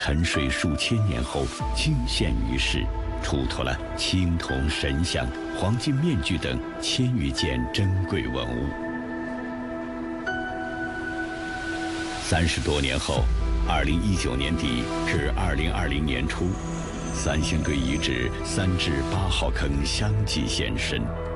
沉睡数千年后惊现于世，出土了青铜神像、黄金面具等1000余件珍贵文物。30多年后，2019年底至2020年初，三星堆遗址3至8号坑相继现身。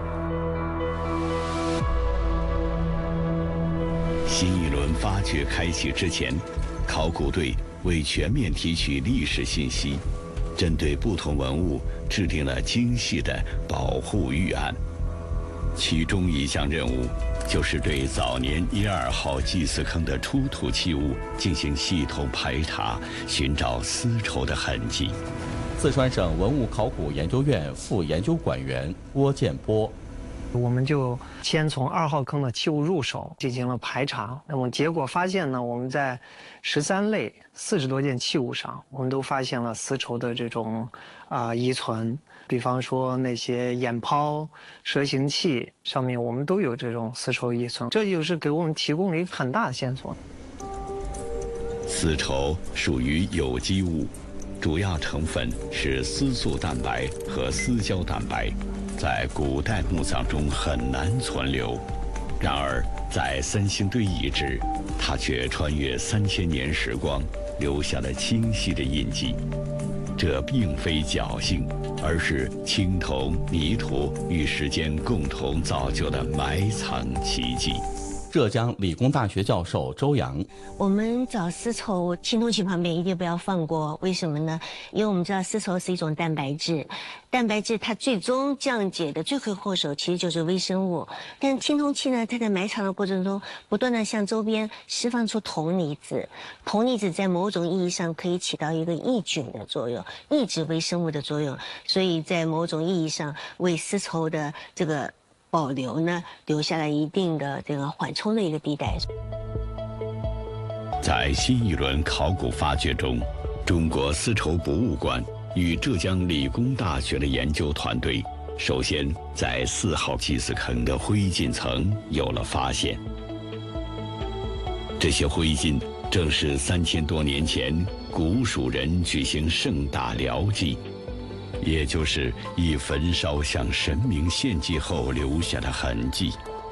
新一轮发掘开启之前，考古队为全面提取历史信息，针对不同文物制定了精细的保护预案。其中一项任务就是对早年1、2号祭祀坑的出土器物进行系统排查，寻找丝绸的痕迹。 四川省文物考古研究院副研究馆员郭建波。 我们就先从2号坑的器物入手进行了排查，那么结果发现呢，我们在13类40多件器物上，我们都发现了丝绸的这种遗存，比方说那些眼泡、蛇形器上面，我们都有这种丝绸遗存，这就是给我们提供了一个很大的线索。 丝绸属于有机物，主要成分是丝素蛋白和丝胶蛋白。在古代墓葬中很难存留，然而在三星堆遗址，它却穿越3000年时光，留下了清晰的印记。这并非侥幸，而是青铜、泥土与时间共同造就的埋藏奇迹。 浙江理工大学教授周洋： 我们找丝绸，青铜器旁边一定不要放过，为什么呢？因为我们知道丝绸是一种蛋白质，蛋白质它最终降解的罪魁祸首其实就是微生物。但青铜器呢，它在埋藏的过程中，不断的向周边释放出铜离子，铜离子在某种意义上可以起到一个抑菌的作用，抑制微生物的作用，所以在某种意义上为丝绸的这个保留呢，留下了一定的这个缓冲的一个地带。 在新一轮考古发掘中，中国丝绸博物馆与浙江理工大学的研究团队，首先在4号祭祀坑的灰烬层有了发现。这些灰烬正是3000多年前古蜀人举行盛大疗祭，也就是以焚烧向神明献祭后留下的痕迹。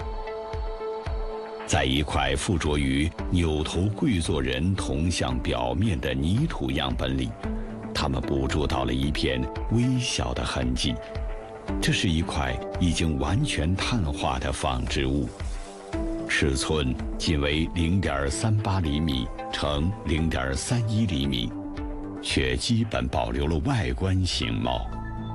在一块附着于扭头跪坐人铜像表面的泥土样本里，他们捕捉到了一片微小的痕迹，这是一块已经完全碳化的纺织物，尺寸仅为0.38厘米乘0.31厘米，却基本保留了外观形貌。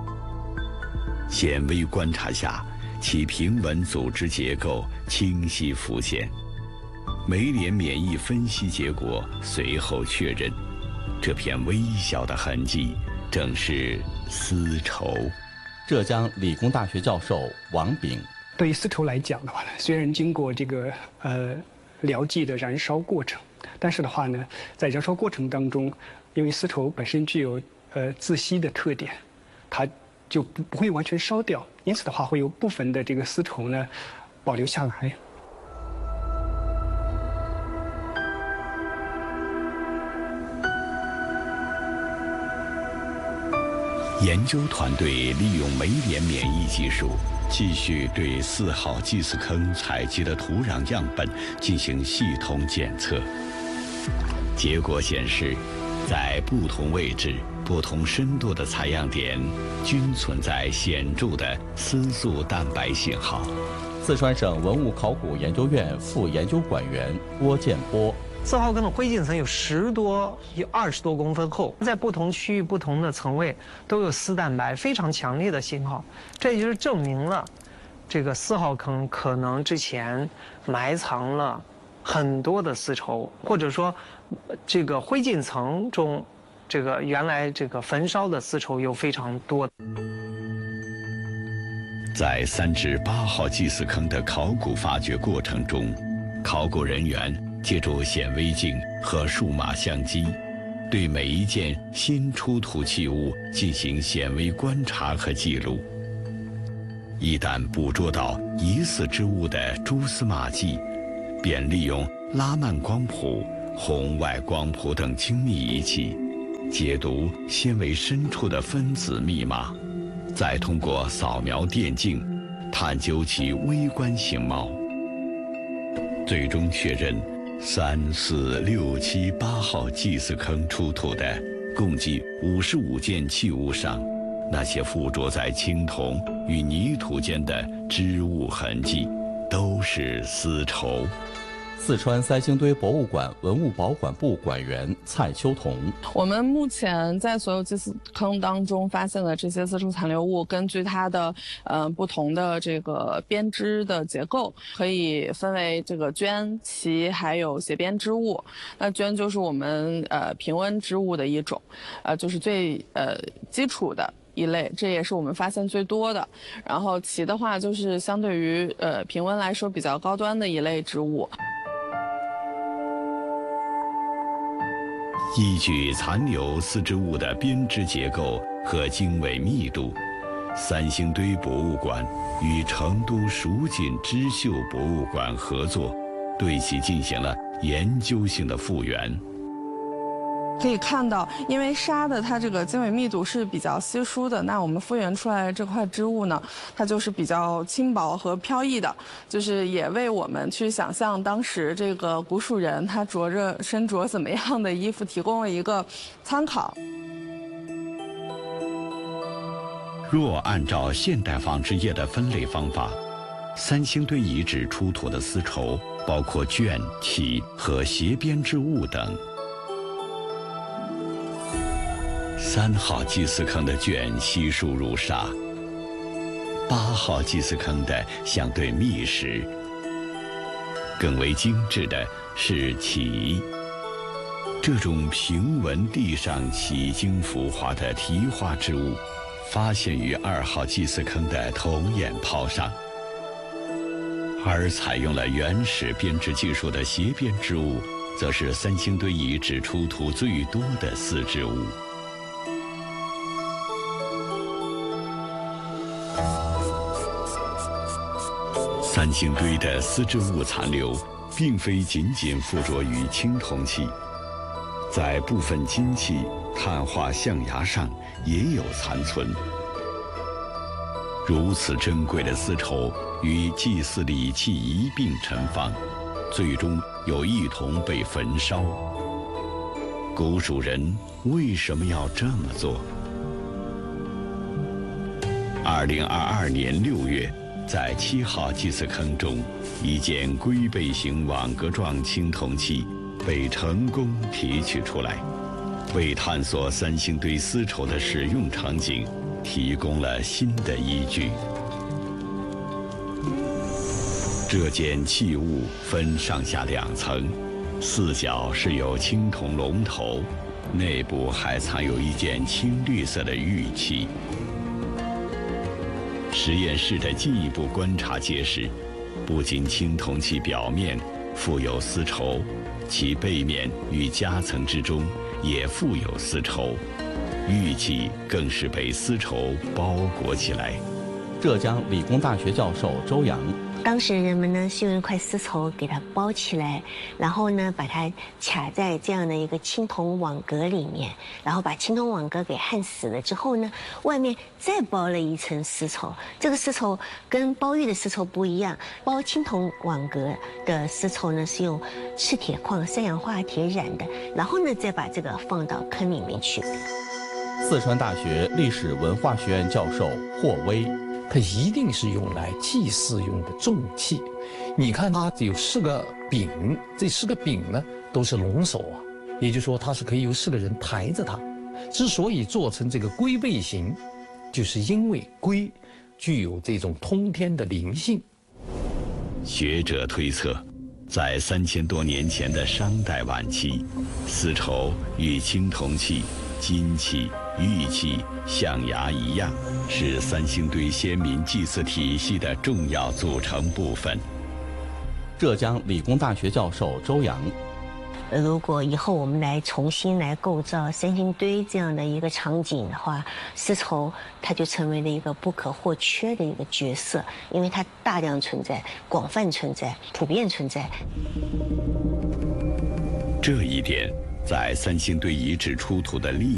显微观察下，其平稳组织结构清晰浮现。酶联免疫分析结果随后确认，这片微小的痕迹正是丝绸。 浙江理工大学教授王炳： 对于丝绸来讲的话呢，虽然经过这个疗剂的燃烧过程，但是的话呢，在燃烧过程当中，因为丝绸本身具有自吸的特点，它就不会完全烧掉，因此的话会有部分的这个丝绸呢保留下来。 研究团队利用酶联免疫技术，继续对4号祭祀坑采集的土壤样本进行系统检测。结果显示，在不同位置、不同深度的采样点，均存在显著的丝素蛋白信号。 四川省文物考古研究院副研究馆员郭建波 4号坑的灰烬层有20多公分厚，在不同区域、不同的层位都有丝蛋白非常强烈的信号，这也就是证明了这个4号坑可能之前埋藏了很多的丝绸，或者说这个灰烬层中这个原来这个焚烧的丝绸有非常多。 在3至8号祭祀坑的考古发掘过程中，考古人员借助显微镜和数码相机，对每一件新出土器物进行显微观察和记录。一旦捕捉到疑似之物的蛛丝马迹，便利用拉曼光谱、红外光谱等精密仪器解读纤维深处的分子密码，再通过扫描电镜探究其微观形貌，最终确认3、4、6、7、8号祭祀坑出土的共计55件器物上，那些附着在青铜与泥土间的织物痕迹，都是丝绸。 四川三星堆博物馆文物保管部馆员蔡秋彤： 我们目前在所有祭祀坑当中发现的这些丝绸残留物，根据它的不同的这个编织的结构，可以分为这个绢、旗还有斜编织物。那绢就是我们平温织物的一种，就是最基础的一类，这也是我们发现最多的。然后旗的话，就是相对于平温来说比较高端的一类织物。 依据残留丝织物的编织结构和经纬密度，三星堆博物馆与成都蜀锦织绣博物馆合作，对其进行了研究性的复原。 可以看到，因为纱的它这个经纬密度是比较稀疏的，那我们复原出来的这块织物呢，它就是比较轻薄和飘逸的，就是也为我们去想象当时这个古蜀人他身着怎么样的衣服提供了一个参考。 若按照现代纺织业的分类方法，三星堆遗址出土的丝绸包括绢、旗和斜编织物等。3号祭祀坑的绢稀疏如纱，8号祭祀坑的相对密实。更为精致的是旗，这种平纹地上奇经浮华的题画之物，发现于2号祭祀坑的铜眼泡上。而采用了原始编织技术的斜编织物，则是三星堆遗址出土最多的丝织物。三星堆的丝织物残留，并非仅仅附着于青铜器，在部分金器、碳化象牙上也有残存。如此珍贵的丝绸与祭祀礼器一并陈放，最终又一同被焚烧。古蜀人为什么要这么做？2022年6月。在7号祭祀坑中，一件龟背形网格状青铜器被成功提取出来，为探索三星堆丝绸的使用场景提供了新的依据。这件器物分上下2层，四角是有青铜龙头，内部还藏有一件青绿色的玉器。实验室的进一步观察揭示，不仅青铜器表面附有丝绸，其背面与夹层之中也附有丝绸，玉器更是被丝绸包裹起来。 浙江理工大学教授周洋： 当时人们呢是用一块丝绸给它包起来，然后呢把它卡在这样的一个青铜网格里面，然后把青铜网格给焊死了之后呢，外面再包了一层丝绸。这个丝绸跟包玉的丝绸不一样，包青铜网格的丝绸呢是用赤铁矿3氧化铁染的，然后呢再把这个放到坑里面去。 四川大学历史文化学院教授霍威： 它一定是用来祭祀用的重器。你看它有4个柄，这4个柄呢都是龙首啊，也就是说它是可以由4个人抬着它。之所以做成这个龟背形，就是因为龟具有这种通天的灵性。 学者推测，在3000多年前的商代晚期，丝绸与青铜器、金器、玉器、象牙一样，是三星堆先民祭祀体系的重要组成部分。 浙江理工大学教授周洋： 如果以后我们来重新来构造三星堆这样的一个场景的话，丝绸它就成为了一个不可或缺的一个角色，因为它大量存在、广泛存在、普遍存在。 这一点，在三星堆遗址出土的另